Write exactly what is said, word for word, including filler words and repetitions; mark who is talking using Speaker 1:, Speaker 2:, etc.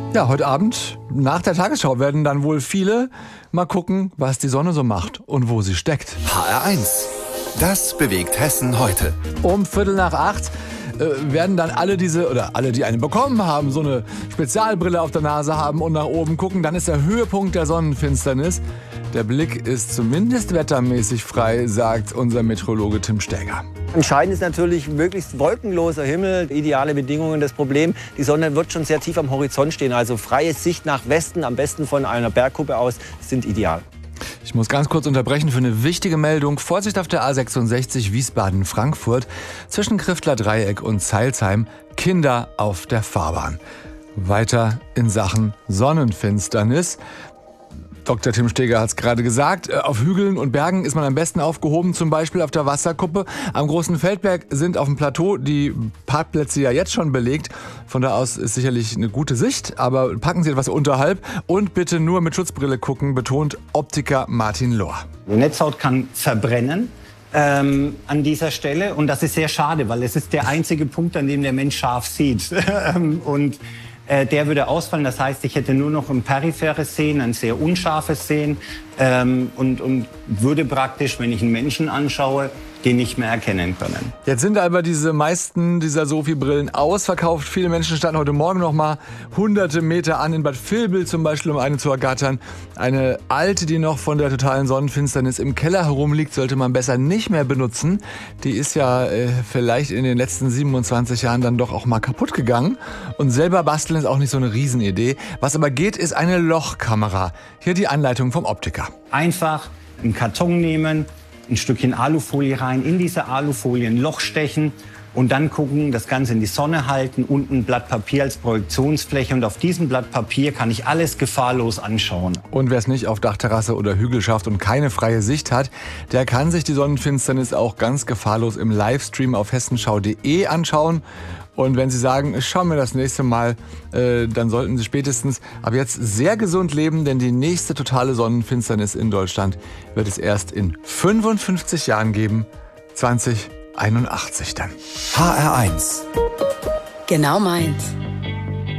Speaker 1: Ja, heute Abend nach der Tagesschau werden dann wohl viele mal gucken, was die Sonne so macht und wo sie steckt.
Speaker 2: H R eins. Das bewegt Hessen heute.
Speaker 1: Um Viertel nach acht äh, werden dann alle diese, oder alle, die eine bekommen haben, so eine Spezialbrille auf der Nase haben und nach oben gucken. Dann ist der Höhepunkt der Sonnenfinsternis. Der Blick ist zumindest wettermäßig frei, sagt unser Meteorologe Tim Stäger.
Speaker 3: Entscheidend ist natürlich möglichst wolkenloser Himmel, ideale Bedingungen. Das Problem, die Sonne wird schon sehr tief am Horizont stehen, also freie Sicht nach Westen, am besten von einer Bergkuppe aus, sind ideal.
Speaker 1: Ich muss ganz kurz unterbrechen für eine wichtige Meldung. Vorsicht auf der A sechsundsechzig Wiesbaden-Frankfurt zwischen Kriftler Dreieck und Zeilsheim. Kinder auf der Fahrbahn. Weiter in Sachen Sonnenfinsternis. Doktor Tim Stäger hat es gerade gesagt, auf Hügeln und Bergen ist man am besten aufgehoben, zum Beispiel auf der Wasserkuppe. Am Großen Feldberg sind auf dem Plateau die Parkplätze ja jetzt schon belegt. Von da aus ist sicherlich eine gute Sicht, aber packen Sie etwas unterhalb und bitte nur mit Schutzbrille gucken, betont Optiker Martin Lohr.
Speaker 4: Die Netzhaut kann verbrennen ähm, an dieser Stelle und das ist sehr schade, weil es ist der einzige Punkt, an dem der Mensch scharf sieht. und Der würde ausfallen, das heißt, ich hätte nur noch ein peripheres Sehen, ein sehr unscharfes Sehen ähm, und, und würde praktisch, wenn ich einen Menschen anschaue, den nicht mehr erkennen können.
Speaker 1: Jetzt sind aber diese meisten dieser Sophie-Brillen ausverkauft. Viele Menschen standen heute Morgen noch mal hunderte Meter an, in Bad Vilbel zum Beispiel, um eine zu ergattern. Eine alte, die noch von der totalen Sonnenfinsternis im Keller herumliegt, sollte man besser nicht mehr benutzen. Die ist ja äh, vielleicht in den letzten siebenundzwanzig Jahren dann doch auch mal kaputt gegangen. Und selber basteln ist auch nicht so eine Riesenidee. Was aber geht, ist eine Lochkamera. Hier die Anleitung vom Optiker.
Speaker 4: Einfach einen Karton nehmen, ein Stückchen Alufolie rein, in diese Alufolie ein Loch stechen und dann gucken, das Ganze in die Sonne halten, unten ein Blatt Papier als Projektionsfläche und auf diesem Blatt Papier kann ich alles gefahrlos anschauen.
Speaker 1: Und wer es nicht auf Dachterrasse oder Hügel schafft und keine freie Sicht hat, der kann sich die Sonnenfinsternis auch ganz gefahrlos im Livestream auf hessenschau punkt de anschauen. Und wenn Sie sagen, ich schaue mir das nächste Mal, äh, dann sollten Sie spätestens ab jetzt sehr gesund leben, denn die nächste totale Sonnenfinsternis in Deutschland wird es erst in fünfundfünfzig Jahren geben, zwanzig einundachtzig dann.
Speaker 2: H R eins.
Speaker 5: Genau meins.